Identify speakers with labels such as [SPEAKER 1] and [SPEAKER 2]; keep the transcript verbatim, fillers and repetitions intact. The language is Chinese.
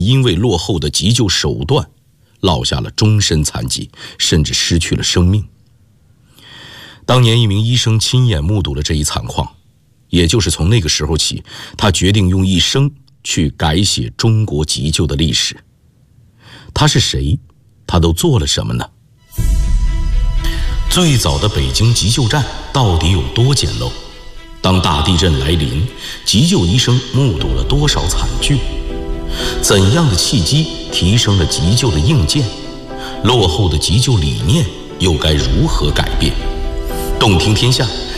[SPEAKER 1] 因为落后的急救手段，落下了终身残疾，甚至失去了生命。当年一名医生亲眼目睹了这一惨况，也就是从那个时候起，他决定用一生去改写中国急救的历史。他是谁？他都做了什么呢？最早的北京急救站到底有多简陋？当大地震来临，急救医生目睹了多少惨剧？怎样的契机提升了急救的硬件？落后的急救理念又该如何改变？动听天下